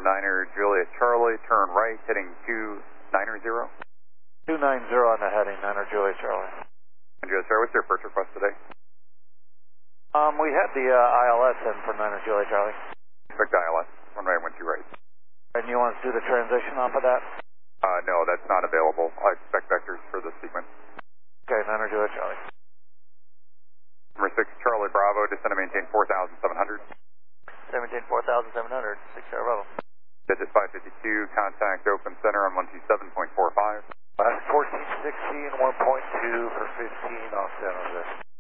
Niner Juliet Charlie, turn right, heading 290. 290 on the heading, Niner Juliet Charlie. And Juliet Charlie, what's your first request today? We had the ILS in for Niner Juliet Charlie. Expect ILS, 1 right, 1 2 right. And you want us to do the transition off of that? No, that's not available. I expect vectors for the sequence. Okay, Niner Juliet Charlie. Number 6, Charlie Bravo, descend and maintain 4,700. Maintain 4,700, 6 Charlie Bravo. Digit 552, contact open center on 127.45. 1416, 1.2 for 15 off San Jose.